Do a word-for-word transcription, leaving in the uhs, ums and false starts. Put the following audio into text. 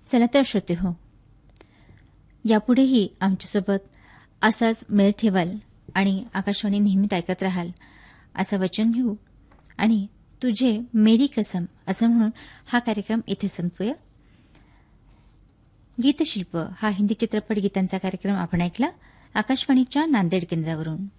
चला तर श्रोते हो, यापुढेही आमच्यासोबत असाच मेळ ठेवाल आणि आकाशवाणी नेहमीच ऐकत राहाल असं वचन घेऊ आणि तुझे मेरी कसम असं म्हणून हा कार्यक्रम इथे संपवूया. गीतशिल्प हा हिंदी चित्रपट गीतांचा कार्यक्रम आपण ऐकला आकाशवाणीच्या नांदेड केंद्रावरून.